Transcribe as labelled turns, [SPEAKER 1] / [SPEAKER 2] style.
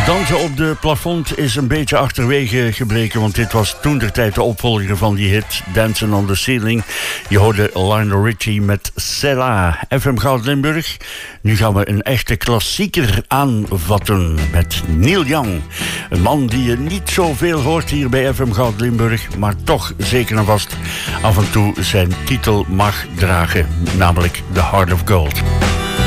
[SPEAKER 1] Dansen op de plafond is een beetje achterwege gebleken, want dit was toentertijd de opvolger van die hit Dancing on the Ceiling. Je hoorde Lionel Richie met Cella. FM Goud Limburg. Nu gaan we een echte klassieker aanvatten met Neil Young. Een man die je niet zoveel hoort hier bij FM Goud Limburg, maar toch zeker en vast af en toe zijn titel mag dragen, namelijk The Heart of Gold.